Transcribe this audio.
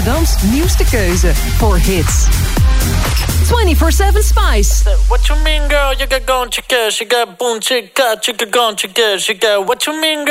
Amsterdams nieuwste keuze voor hits. 24/7 Spice. What you mean, girl? You got gone, chica. She got boom, chica. Chica gone, chica. She got what you mean, girl?